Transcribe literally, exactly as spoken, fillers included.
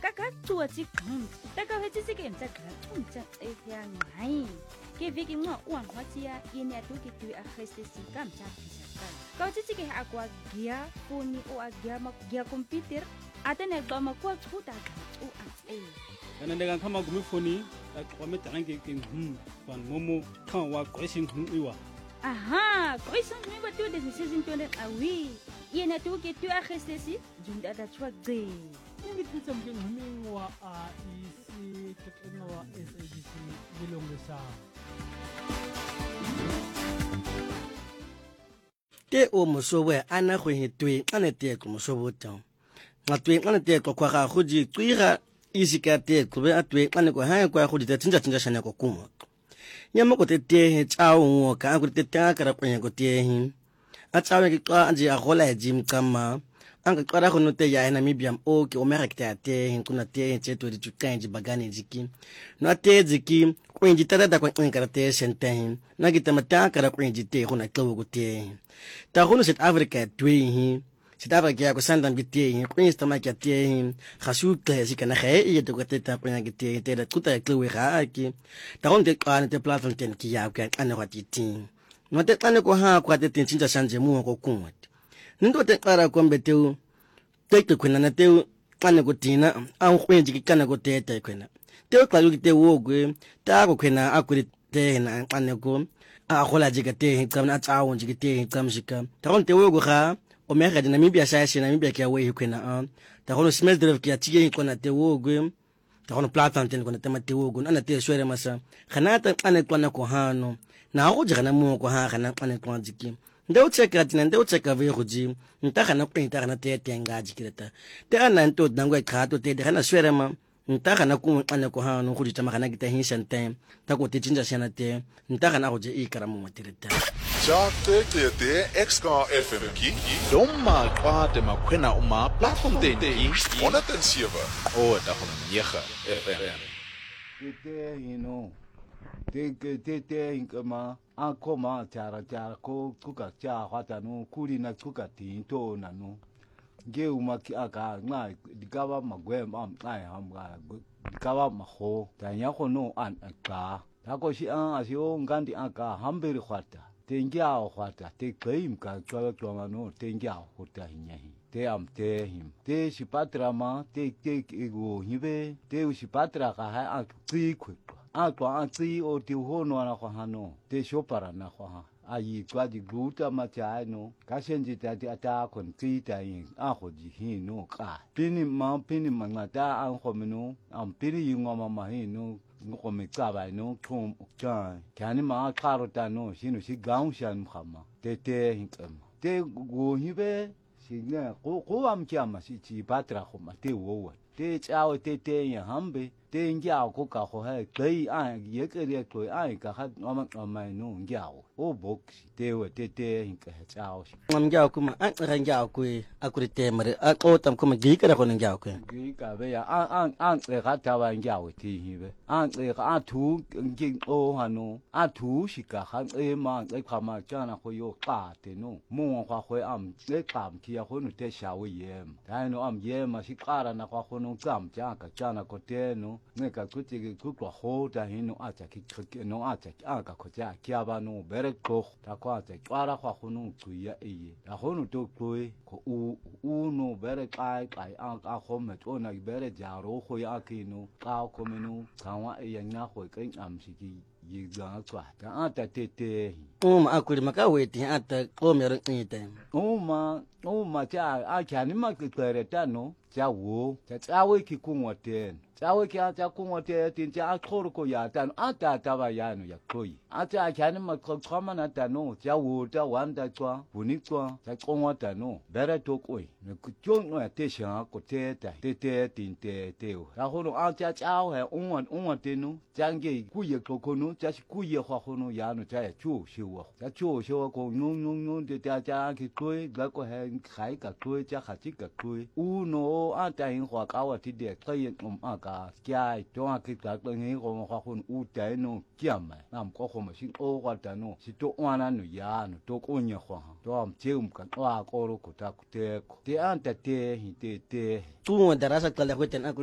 taka tua ti kum taka he ti ke nta ka unta e ya ngai ke viki ngwa uan hwatia ine atu ki tu a kheste si kam cha pisa ka ti ke akwa gia puni o agia ma gia computer atene ka ma kwa tsuta ka u a e ana ndega kama gumifoni kwa metange ke hm ban momo kan wa question hm iwa aha question hm ba tu de season twenty awi ine atu ki tu a kheste si junda da chwa ge ngititsa mke hm wa a isi tekena wa S A B C bilongesa te o mosowe ana go hetwe ana te ko mosobo tang ngatwe ana te ko kwa ga go di tsira isi ka te ko be atwe ana ko ha kwa go di tsinja tsinja shana ko kuma nyama ko te te he tsao ngo ka go te ta ka ra ko ko te hin a tsawe ke kwa anje a gola jim kama anga kwara go note ya ena mibiam o ke o mera ke te hin kuna te tse to di tukanji bagani jiki no te jiki ko inji tara da ko ngara te senten na gita mata ka ra ko inji te go na tlo go te ta go no South Africa twi hi South Africa ko sanda biti hi ko insta ma ke te hi khasu ke si kana khe e to ko te ta ko ngi te te da kuta tlo we ga ki ta go te ka te platform ten ki ya ka ana wa ti ti no te kana ko ha ko te tin tsinja sanje mu ko kunwa ndo te kara ko mbeteu te te kwena na te kana ko tina an kwenji ki kana ko te te kwena te o klalu ki te wo gwe ta ko kwena akuri te na kana ko a gola jika te ka na tsawo jika te ka mshika ta go te wo go ga o me ga dina mibia sa sa na mibia ki awe kwena a ta go smell drive ki atige ko na te wo gwe ta go platform ten ko na te ma te wo go na te swere masa khana ta kana ko na ko hano na go jika na mo ko ha kana kana ko jiki ndeu cheka tina ndeu cheka ve goji nta kana ko nta kana te te nga jikireta te ana nto dangwe ka to te kana swere ma nta kana ku ana ko hano go ditama kana kita hin sente ta ko te tsinja shana te nta kana go je e kara mo matireta ja te te te X-Car F M ki doma kwa te makwena uma platform te ki honderd en sewe o da van nege F M te hino te te te inkama akoma chara chara ko kuka cha hata no kuri na kuka tinto na no ge uma ki aka nga dikaba magwem am ai ham ga dikaba maho tanya ko no an aka ta ko shi an asio ngandi aka hambere khwata te ngia khwata te claim ka kwa kwa no te ngia khota hinyahi te am te him te shipatra ma te te go hibe te shipatra ka ha ak tri khu a kwa a tsi o te hono ana kwa hano te shopara na kwa a yi kwa di guta ma cha no ka shenji ta ti ata kon tsi ta yin a ho ji hi no ka pini ma pini ma na ta an ho meno am pini yi ngoma ma hi no ngo me ka ba no kom cha kani ma ka ro ta no shi no shi gaung shan khama te te hin kam te go hi be shi ne ko ko am kya ma shi chi patra ho ma te wo te chao te te ya hambe te ngiao ko ka ho ha dei a ye ke re ko ai ka ha ma ma no ngiao o box te we te te hin ka chao ngam ngiao kuma an ra ngiao ku akuri te mare a ko tam kuma gi ka ko ngiao ku gi ka be ya an an an re ga ta ba ngiao ti hi be an re ga thu ngi o ha no a thu shi ka ha e ma e kha ma cha na ho yo ka te no mo wa ho am le kam ki ya ho no te sha we ye dai no am ye ma shi ka ra na ho no kam cha ka cha na ko te no ne ka ku ti ku ko ho ta hi no a cha ki ki no a cha a ka ko cha ki ba no bere ko ta ko a cha kwa kwa ho no ku ya e ta ho no to ko ko u u no bere kai kai a a ho me to na bere ja ro ho ya ki no ka ko me no ka wa e ya nya ho kai am shi ki yi ga kwa ta a ta te te um akuri maka weti ata ko me ro ite o ma o ma cha a kya ni ma ki tere ta no cha wo cha cha we ki ku ngo ten cha we ki a cha ku ngo te tin cha a khoro ko ya ta a ta ta ba ya no ya koi a cha kya ni ma ko khama na ta no cha wo ta wan ta chwa buni chwa cha ko ngo ta no bere to koi ne ku chong no te sha ko te ta te te tin te te o ra ho no a cha cha he ong wan ong wan te no cha nge ku ye ko ko no cha ku ye hwa ho no ya no cha ya chu shi wo cha chu shi wo ko no no no te cha cha ki koi ga ko he khai ka koi cha kha chi ka koi u no a ta hin hwa ka wa ti de kai um a ka kya to a ki ka to ngi ko hwa hun u ta no kya ma nam ko ko ma shi o wa ta no si to wa na no ya no to ko nya hwa to am che um ka wa ko ro ko ta ku te ko te an ta te hi te te tu darasa kala ko ten